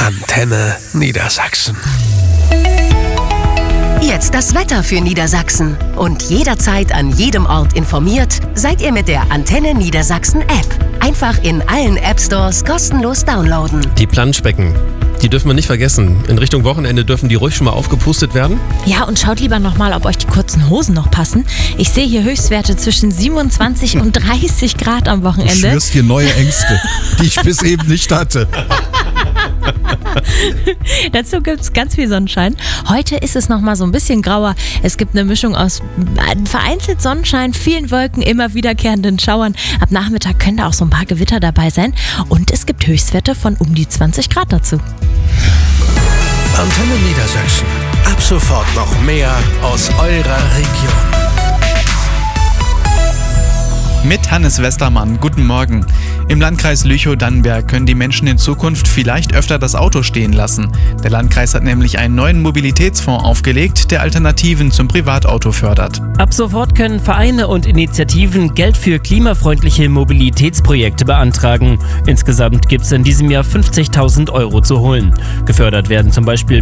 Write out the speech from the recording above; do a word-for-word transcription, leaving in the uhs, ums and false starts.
Antenne Niedersachsen. Jetzt das Wetter für Niedersachsen. Und jederzeit an jedem Ort informiert, seid ihr mit der Antenne Niedersachsen App. Einfach in allen App-Stores kostenlos downloaden. Die Planschbecken, die dürfen wir nicht vergessen. In Richtung Wochenende dürfen die ruhig schon mal aufgepustet werden. Ja, und schaut lieber nochmal, ob euch die kurzen Hosen noch passen. Ich sehe hier Höchstwerte zwischen siebenundzwanzig und dreißig Grad am Wochenende. Du schürst dir neue Ängste, die ich bis eben nicht hatte. Dazu gibt es ganz viel Sonnenschein. Heute ist es nochmal so ein bisschen grauer. Es gibt eine Mischung aus vereinzelt Sonnenschein, vielen Wolken, immer wiederkehrenden Schauern. Ab Nachmittag können da auch so ein paar Gewitter dabei sein. Und es gibt Höchstwerte von um die zwanzig Grad dazu. Antenne Niedersachsen. Ab sofort noch mehr aus eurer Region. Mit Hannes Westermann. Guten Morgen. Im Landkreis Lüchow-Dannenberg können die Menschen in Zukunft vielleicht öfter das Auto stehen lassen. Der Landkreis hat nämlich einen neuen Mobilitätsfonds aufgelegt, der Alternativen zum Privatauto fördert. Ab sofort können Vereine und Initiativen Geld für klimafreundliche Mobilitätsprojekte beantragen. Insgesamt gibt es in diesem Jahr fünfzigtausend Euro zu holen. Gefördert werden zum Beispiel